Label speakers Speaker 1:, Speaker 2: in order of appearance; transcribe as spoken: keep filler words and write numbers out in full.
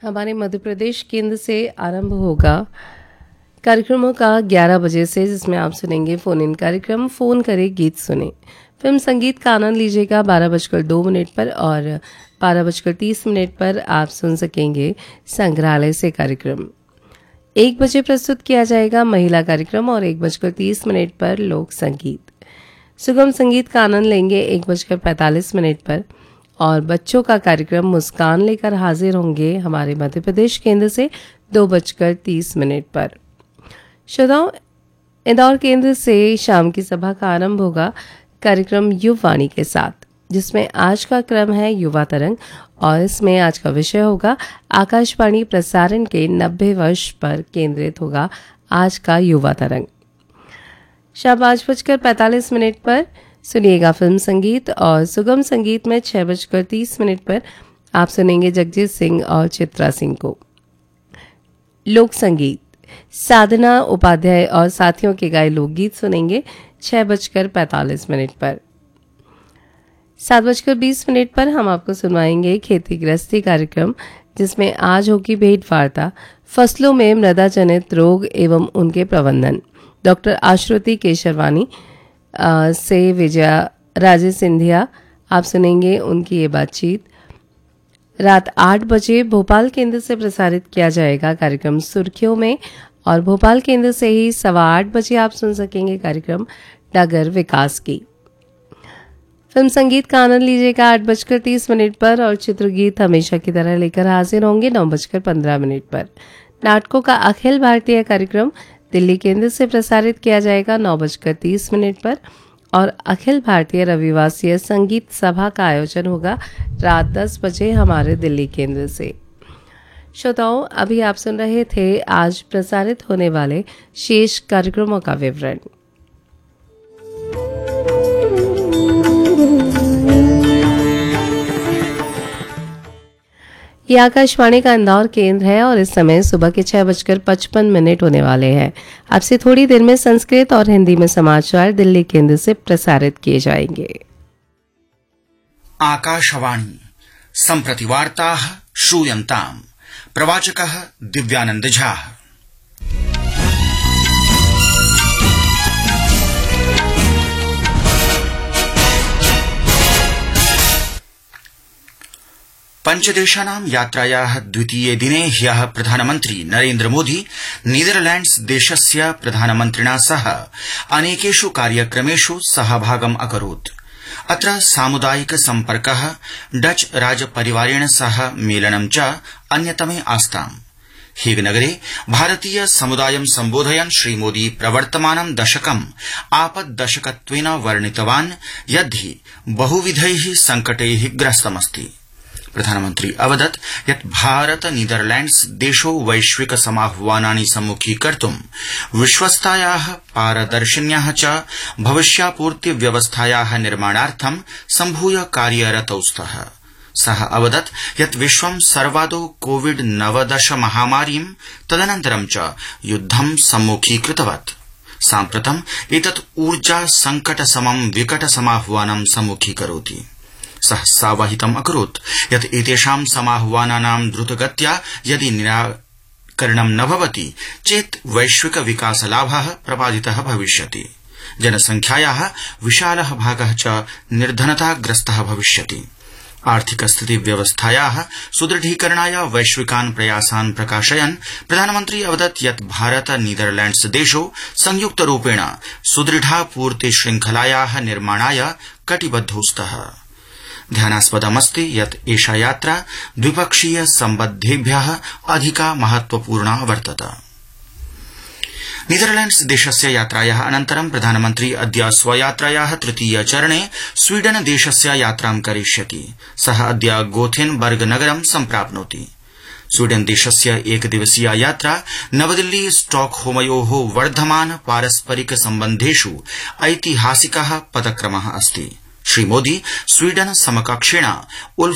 Speaker 1: हमारे मध्य प्रदेश केंद्र से आरंभ होगा कार्यक्रमों का ग्यारह बजे से, जिसमें आप सुनेंगे फोन इन कार्यक्रम फोन करे गीत सुने। फिल्म संगीत का आनंद लीजिएगा बारह बजकर दो मिनट पर, और बारह बजकर तीस मिनट पर आप सुन सकेंगे संग्रहालय से कार्यक्रम। एक बजे प्रस्तुत किया जाएगा महिला कार्यक्रम और एक बजकर तीस मिनट पर लोक संगीत। सुगम संगीत का आनंद लेंगे एक बजकर पैंतालीस मिनट पर, और बच्चों का कार्यक्रम मुस्कान लेकर हाजिर होंगे हमारे मध्य प्रदेश केंद्र से दो बजकर तीस मिनट पर। श्रोताओं, इंदौर केंद्र से शाम की सभा का आरंभ होगा कार्यक्रम युववाणी के साथ, जिसमें आज का क्रम है युवा तरंग, और इसमें आज का विषय होगा आकाशवाणी प्रसारण के नब्बे वर्ष पर केंद्रित होगा आज का युवा तरंग। शाम पाँच बजकर पैंतालीस मिनट पर सुनिएगा फिल्म संगीत, और सुगम संगीत में छह बजकर तीस मिनट पर आप सुनेंगे जगजीत सिंह और चित्रा सिंह को। लोक संगीत साधना उपाध्याय और साथियों के गाए लोकगीत सुनेंगे छह बजकर पैंतालीस मिनट पर। सात बजकर बीस मिनट पर हम आपको सुनवाएंगे खेती गृहस्थी कार्यक्रम, जिसमें आज होगी भेंट वार्ता फसलों में मृदा जनित रोग एवं उनके प्रबंधन। डॉक्टर आश्रुति केशरवानी से विजया राजे सिंधिया आप सुनेंगे उनकी ये बातचीत। रात आठ बजे भोपाल केंद्र से प्रसारित किया जाएगा कार्यक्रम सुर्खियों में, और भोपाल केंद्र से ही सवा आठ बजे आप सुन सकेंगे कार्यक्रम नगर विकास की। फिल्म संगीत का आनंद लीजिएगा आठ बजकर तीस मिनट पर, और चित्रगीत हमेशा की तरह लेकर हाजिर होंगे नौ बजकर पंद्रह मिनट पर। नाटकों का अखिल भारतीय कार्यक्रम दिल्ली केंद्र से प्रसारित किया जाएगा नौ बजकर तीस मिनट पर, और अखिल भारतीय रविवासीय संगीत सभा का आयोजन होगा रात दस बजे हमारे दिल्ली केंद्र से। श्रोताओं, अभी आप सुन रहे थे आज प्रसारित होने वाले शेष कार्यक्रमों का विवरण। ये आकाशवाणी का इंदौर केंद्र है, और इस समय सुबह के छह बजकर पचपन मिनट होने वाले हैं। आपसे थोड़ी देर में संस्कृत और हिंदी में समाचार दिल्ली केंद्र से प्रसारित किए जाएंगे।
Speaker 2: आकाशवाणी सम्प्रति वार्ताः श्रूयन्ताम्। प्रवाचकः दिव्यानंद झा। पञ्चदेशानां यात्रायाः द्वितीये दिने ह्यः प्रधानमन्त्री नरेन्द्र मोदी नीदरलैण्ड्स देशस्य प्रधानमन्त्रिणा सह अनेकेषु कार्यक्रमेषु सहभागम् अकरोत्। अत्र सामुदायिक सम्पर्कः, डच राजपरिवारेण सह मेलनं च अन्यतमे आस्ताम्। हेगनगरे भारतीय समुदायं सम्बोधयन् श्रीमोदी प्रवर्तमानं दशकम् आपद्दशकत्वेन वर्णितवान्, यद्धि बहुविधैः संकटैः ग्रस्तमस्ति। प्रधानमन्त्री अवदत् यत् भारत नीदरलैण्ड्स देशौ वैश्विक समाह्वानानि सम्मुखीकर्तुं विश्वस्तायाः पारदर्शिन्याः च भविष्यापूर्ति व्यवस्थायाः निर्माणार्थं सम्भूय कार्यरतौ स्तः। सः अवदत् यत् विश्वं सर्वादौ कोविड नवदश महामारीं तदनन्तरं च युद्धं सम्मुखीकृतवत्। साम्प्रतम् एतत् ऊर्जा संकट समं विकट समाह्वानं सम्मुखीकरोति। सः सावहितम् अकरोत् यत् एतेषां समाह्वानानां द्रुतगत्या यदि निराकरणं न भवति चेत् वैश्विक विकासलाभः प्रपादितः भविष्यति। जनसंख्यायाः विशालः भागः च निर्धनताग्रस्तः भविष्यति। आर्थिक स्थिति व्यवस्थायाः सुदृढीकरणाय वैश्विकान् प्रयासान् प्रकाशयन् प्रधानमन्त्री अवदत् यत् भारत नीदरलैण्ड्स देशौ संयुक्तरूपेण सुदृढापूर्ति श्रृंखलायाः निर्माणाय कटिबद्धौ स्तः। ध्यानास्पदमस्ति यत् एषा यात्रा द्विपक्षीय सम्बद्धेभ्यः अधिका महत्वपूर्णा वर्तते। नीदरलैण्ड्स देशस्य यात्रायाः अनन्तरं प्रधानमन्त्री अद्य स्वयात्रायाः तृतीय चरणे स्वीडन देशस्य यात्रां करिष्यति। सः अद्य गोथेनबर्ग नगरं सम्प्राप्नोति। स्वीडन देशस्य एकदिवसीया यात्रा नवदिल्ली स्टॉकहोमयोः वर्धमान पारस्परिक सम्बन्धेषु ऐतिहासिकः पदक्रमः अस्ति। Shri Modi Sweden समकक्षेण Ulf